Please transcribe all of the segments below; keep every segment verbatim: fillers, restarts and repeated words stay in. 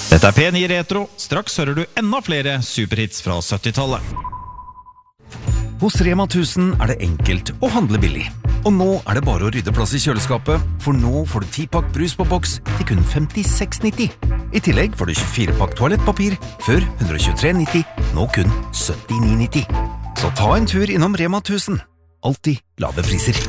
Dette er P ni Retro. Straks hører du enda flere superhits fra syttitallet. Hos Rema tusen er det enkelt å handle billig. Og nå er det bare å rydde plass i kjøleskapet, for nå får du ti pakk brus på boks til kun femtiseks nitti. I tillegg får du tjuefire pakk toalettpapir, før ett hundre tjuetre nitti, nå kun syttini nitti. Så ta en tur innom Rema tusen. Alltid lave priser.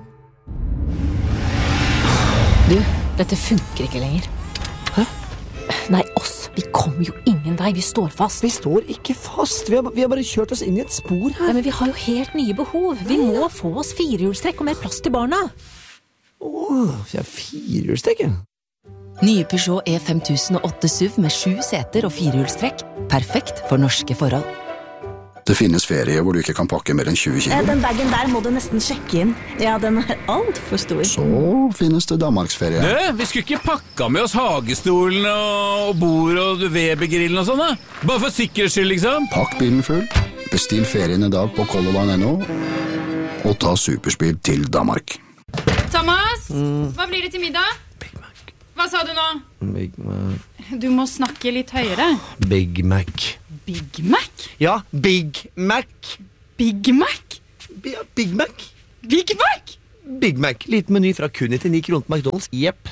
Du, dette funker ikke lenger. Hæ? Nei, oss. Vi kommer jo ingen vei. Vi står fast. Vi står ikke fast. Vi har, vi har bare kjørt oss inn i et spor her. Ja, men vi har jo helt nye behov. Vi må få oss firehjulstrekk og mer plass til barna. Åh, vi har firehjulstrekk. Nye Peugeot E fem tusen og åtte S U V med sju seter og firehjulstrekk. Perfekt for norske forhold. Det finnes ferie hvor du ikke kan pakke mer enn tjue kilo. Den bagen der må du nesten sjekke inn. Ja, den er alt for stor. Så finnes det Danmarksferie. Du, vi skulle ikke pakka med oss hagestolen og bord og Weber-grillen og sånn da? Bare for sikkerhets skyld, liksom. Pakk bilen full, bestill ferien i dag på Colorline punktum no, og ta superspeed til Danmark. Thomas, mm. hva blir det til middag? Big Mac. Hva sa du nå? Big Mac. Du må snakke litt høyere. Big Mac. Big Mac? Ja, Big Mac. Big Mac? B Big Mac. Big Mac? Big Mac. Litt meny fra kun nittini kroner på McDonald's. Jepp.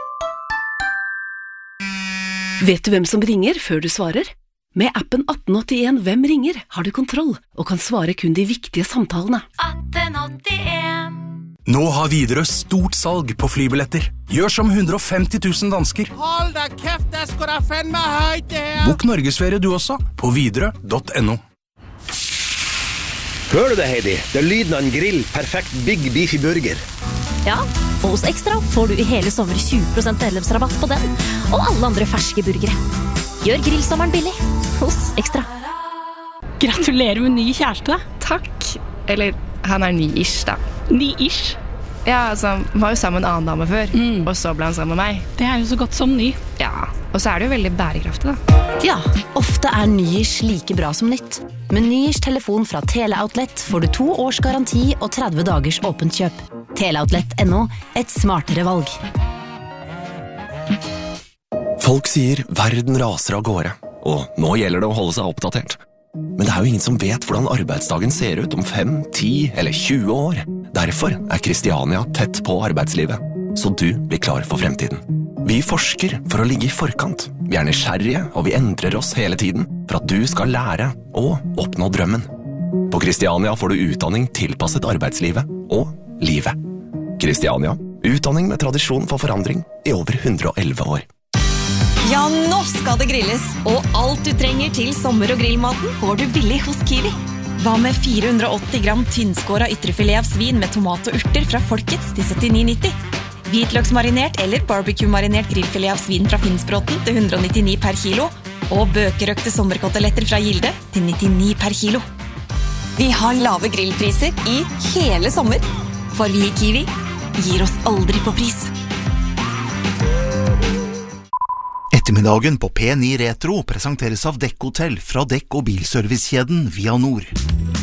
Vet du hvem som ringer før du svarer? Med appen atten åttien Hvem ringer har du kontroll og kan svare kun de viktige samtalene. atten åttien Nå har Widerøe stort salg på flybilletter. Gjør som hundre og femti tusen dansker. Hold da kæft, det skal da fandme højt det her. Bok Norgesferie du også på widerøe punktum no. Hører du det, Heidi? Det er lyden av en grill. Perfekt Big Beefy Burger. Ja, og hos Extra får du i hele sommer tjue prosent medlemsrabatt på den, og alle andre ferske burgere. Gjør grillsommeren billig hos Extra. Gratulerer med ny kjæreste. Takk. Eller, han er ny-ish da. Ny-ish? Ja, altså, han var jo sammen med en annen dame før, mm. og så ble han sammen med meg. Det er jo så godt som ny. Ja, og så er det jo veldig bærekraftig da. Ja, ofte er ny-ish like bra som nytt. Med ny-ish telefon fra Teleoutlet får du to års garanti og tretti dagers åpent kjøp. Teleoutlet punktum no, et smartere valg. Folk sier verden raser av gårde, og nå gjelder det å holde seg oppdatert. Men det er jo ingen som vet hvordan arbeidsdagen ser ut om fem, ti eller tjue år. Derfor er Kristiania tett på arbeidslivet, så du blir klar for fremtiden. Vi forsker for å ligge i forkant. Vi er nysgjerrige, og vi endrer oss hele tiden for at du skal lære og oppnå drømmen. På Kristiania får du utdanning tilpasset arbeidslivet og livet. Kristiania, utdanning med tradisjon for forandring i over hundre og elleve år. Ja, nå skal det grilles, og alt du trenger til sommer- og grillmaten får du billig hos Kiwi. Hva med fire hundre og åtti gram tynnskåra ytrefilet av svin med tomat og urter fra Folkets til syttini nitti? Hvitløksmarinert eller barbecue-marinert grillfilet av svin fra Finnsbråten til hundre og nittini per kilo, og bøkerøkte sommerkoteletter fra Gilde til nittini per kilo. Vi har lave grillpriser i hele sommer, for vi i Kiwi gir oss aldri på pris. Ettermiddagen på P ni Retro presenteres av Dekk Hotell fra Dekk- og bilservicekjeden Via Nord.